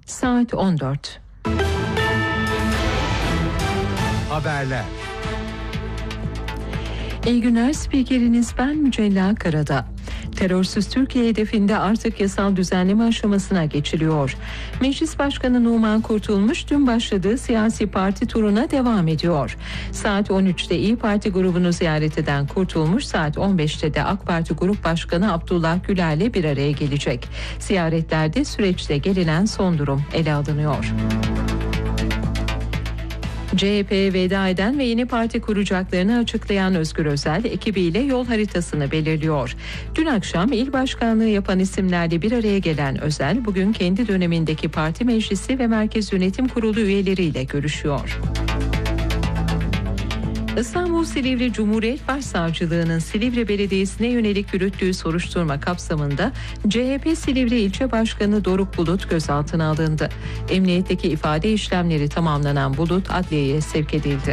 Saat 14. Haberler. İyi günler, spikeriniz ben Mücella Karada. Terörsüz Türkiye hedefinde artık yasal düzenleme aşamasına geçiliyor. Meclis Başkanı Numan Kurtulmuş dün başladığı siyasi parti turuna devam ediyor. Saat 13'te İYİ Parti grubunu ziyaret eden Kurtulmuş, saat 15'te de AK Parti Grup Başkanı Abdullah Güler'le bir araya gelecek. Ziyaretlerde süreçte gelinen son durum ele alınıyor. CHP'ye veda eden ve yeni parti kuracaklarını açıklayan Özgür Özel ekibiyle yol haritasını belirliyor. Dün akşam il başkanlığı yapan isimlerle bir araya gelen Özel, bugün kendi dönemindeki parti meclisi ve merkez yönetim kurulu üyeleriyle görüşüyor. İstanbul Silivri Cumhuriyet Başsavcılığı'nın Silivri Belediyesi'ne yönelik yürüttüğü soruşturma kapsamında CHP Silivri İlçe Başkanı Doruk Bulut gözaltına alındı. Emniyetteki ifade işlemleri tamamlanan Bulut adliyeye sevk edildi.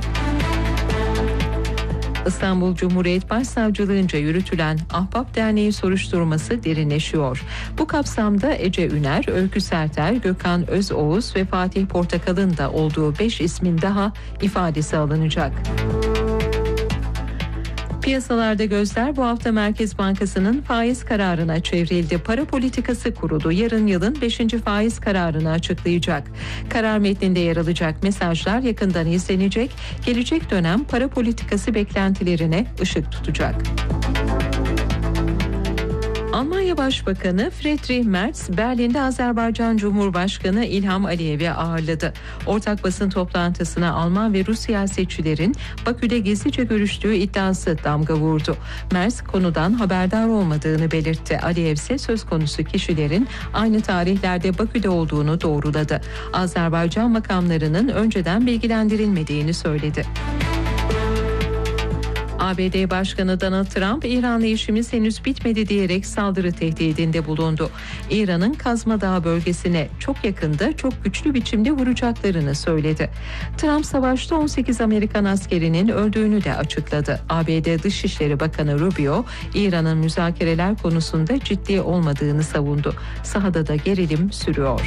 İstanbul Cumhuriyet Başsavcılığınca yürütülen Ahbap Derneği soruşturması derinleşiyor. Bu kapsamda Ece Üner, Öykü Serter, Gökhan Özoğuz ve Fatih Portakal'ın da olduğu 5 ismin daha ifadesi alınacak. Piyasalarda gözler bu hafta Merkez Bankası'nın faiz kararına çevrildi. Para Politikası Kurulu yarın yılın 5. faiz kararını açıklayacak. Karar metninde yer alacak mesajlar yakından izlenecek, gelecek dönem para politikası beklentilerine ışık tutacak. Almanya Başbakanı Friedrich Merz, Berlin'de Azerbaycan Cumhurbaşkanı İlham Aliyev'i ağırladı. Ortak basın toplantısına Alman ve Rus siyasetçilerin Bakü'de gizlice görüştüğü iddiası damga vurdu. Merz konudan haberdar olmadığını belirtti. Aliyev ise söz konusu kişilerin aynı tarihlerde Bakü'de olduğunu doğruladı. Azerbaycan makamlarının önceden bilgilendirilmediğini söyledi. ABD Başkanı Donald Trump, İran'la işimiz henüz bitmedi diyerek saldırı tehdidinde bulundu. İran'ın Kazma Dağı bölgesine çok yakında çok güçlü biçimde vuracaklarını söyledi. Trump savaşta 18 Amerikan askerinin öldüğünü de açıkladı. ABD Dışişleri Bakanı Rubio, İran'ın müzakereler konusunda ciddi olmadığını savundu. Sahada da gerilim sürüyor.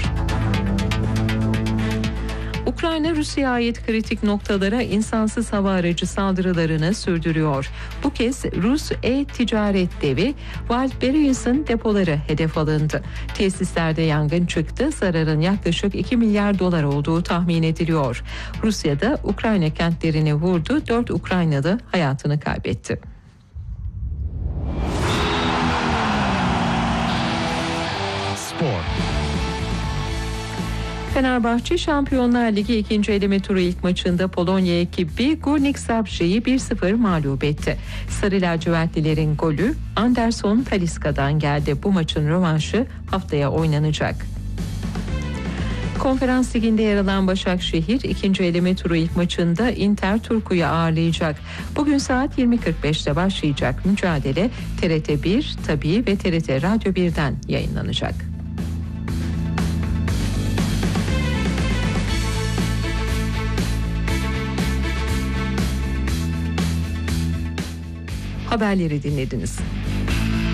Ukrayna, Rusya'ya ait kritik noktalara insansız hava aracı saldırılarını sürdürüyor. Bu kez Rus e-ticaret devi Wildberries'in depoları hedef alındı. Tesislerde yangın çıktı, zararın yaklaşık 2 milyar dolar olduğu tahmin ediliyor. Rusya'da Ukrayna kentlerini vurdu, 4 Ukraynalı hayatını kaybetti. Spor. Fenerbahçe Şampiyonlar Ligi 2. eleme turu ilk maçında Polonya ekibi Górnik Zabrze'yi 1-0 mağlup etti. Sarı lacivertlilerin golü Anderson Talisca'dan geldi. Bu maçın rövanşı haftaya oynanacak. Konferans Ligi'nde yer alan Başakşehir 2. eleme turu ilk maçında Inter Turku'yu ağırlayacak. Bugün saat 20.45'te başlayacak mücadele TRT 1, Tabii ve TRT Radyo 1'den yayınlanacak. Haberleri dinlediniz.